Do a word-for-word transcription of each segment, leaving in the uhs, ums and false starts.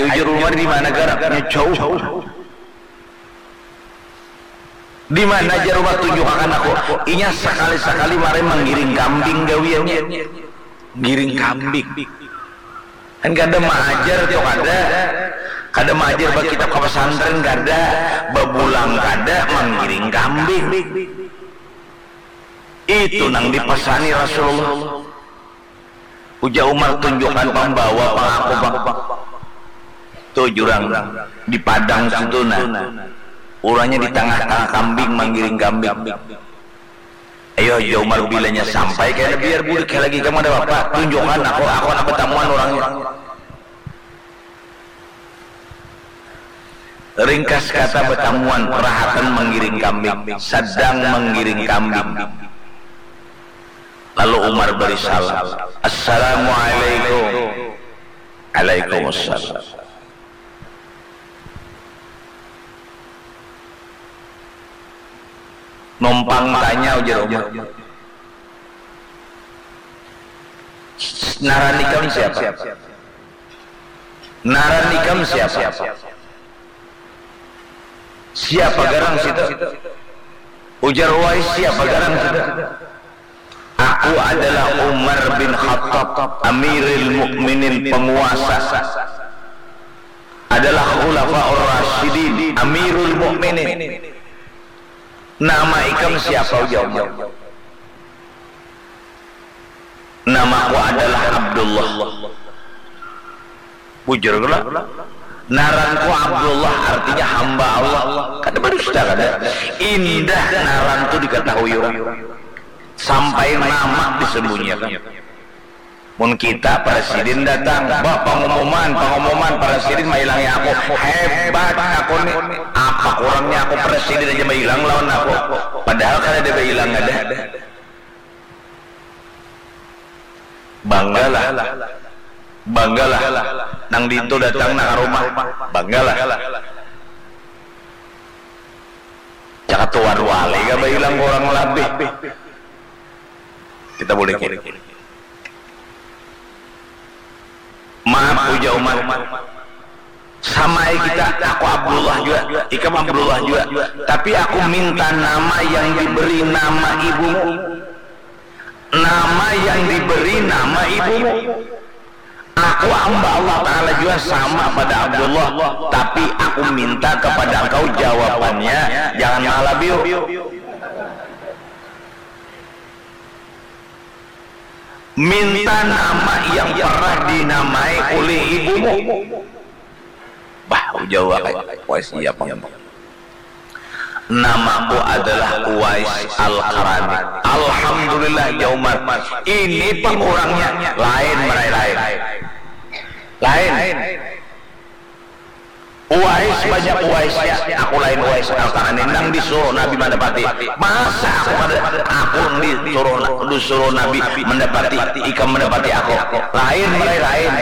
ujar Umar di mana garapnya jauh. Di mana aja Umar tunjukkan aku. Inya sekali-sekali mari menggiring kambing gawiannya. Giring kambing. Kan kada maajar tuh kada. Kada maajar bagi kita ke pesantren kada. Bebulang kada menggiring kambing. Itu nang dipesani Rasulullah. Ujar Umar tunjukkan pembawa pengaku bang. Tuh jurang di padang situ nah. Orangnya di tengah-tengah kambing menggiring kambing. Ayo ya Umar bilanya sampai kayak biar bulik lagi kamu ada bapak tunjukkan aku aku nak pertemuan orangnya. Ringkas kata pertemuan perahatan menggiring kambing, sedang menggiring kambing. Lalu Umar beri salam. Assalamualaikum. Waalaikumsalam. Numpang tanya ujar Umar. Naranikam siapa? Naranikam siapa? Siapa garang situ? Ujar Uwais siapa garang situ? Aku adalah Umar bin Khattab, Amirul Mukminin, penguasa. Adalah Khulafaur Rasyidin, Amirul Mukminin. Nama ikam siapa jawab? Namaku adalah Abdullah. Bujur gelap. Naranku Abdullah artinya hamba Allah. Kata manusia kada. Indah naran itu diketahui orang. Sampai nama disembunyikan. Mun kita presiden datang, bah pengumuman, pengumuman presiden mailangi aku, hebat aku nih, apa kurangnya aku presiden aja mailang lawan aku, padahal kan ada mailang ada. Banggalah, banggalah, nang dintu datang nang rumah, banggalah. Jangan tuan wali gak mailang orang lebih. Kita boleh kira. Maaf ujar Umar, sama kita, aku Abdullah juga, ikam Abdullah juga, tapi aku minta nama yang diberi nama ibumu, nama yang diberi nama ibumu. Aku hamba Allah Ta'ala juga sama pada Abdullah, tapi aku minta kepada engkau jawabannya, jangan malah biu. Minta nama yang pernah dinamai oleh ibumu. Bah, jawab Uwais siapa? Namaku adalah Uwais Al-Qarani. Alhamdulillah ya Umar. Ini pengurangnya lain merai lain. Lain. Uwais banyak Uwaisnya, aku lain Uwais Al-Qarani. Nang disuruh Nabi mendapati. Masa aku pada aku disuruh disuruh Nabi mendapati, ikam mendapati aku. Lain mulai lain.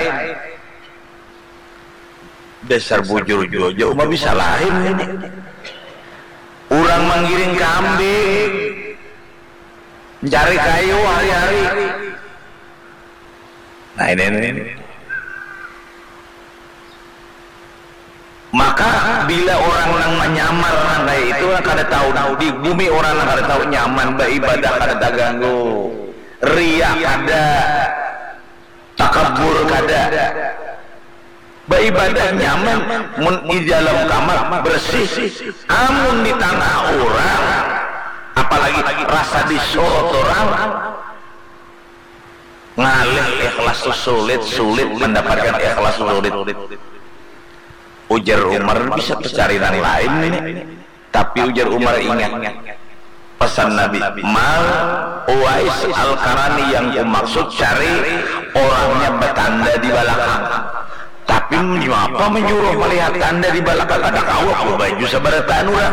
Dasar bujur jojo, mah bisa lain ini. Orang menggiring kambing, cari kayu hari-hari. Nah ini ini. ini. Maka bila orang yang menyamar kayak itu kada tahu di bumi orang yang kada tahu nyaman beribadah kada terganggu, riya kada, takabur kada, beribadah nyaman, mun di dalam kamar bersih, amun di tanah orang, apalagi rasa disorot orang, ngalih ikhlas sulit sulit mendapatkan ikhlas sulit. Ujar Umar bisa cari yang lain ini, tapi ujar Umar ingat pesan Nabi, mal Uwais Al-Qarani yang kumaksud cari orangnya bertanda di belakang. Tapi apa menyuruh melihat tanda di belakang? Ada kau aku baju seberatan udah.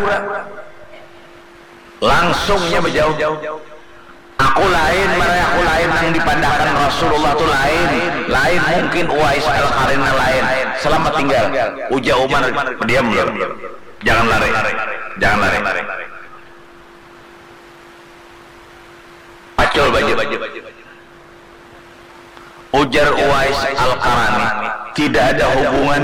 Langsungnya berjauh. Aku lain, mereka aku lain yang dipandangkan Rasulullah itu lain, lain mungkin Uwais Al-Qarani lain. Selamat tinggal. Ujar Umar, diam diam, jangan lari, jangan lari. Pacul baju. Ujar Uwais Al-Qarani, tidak ada hubungan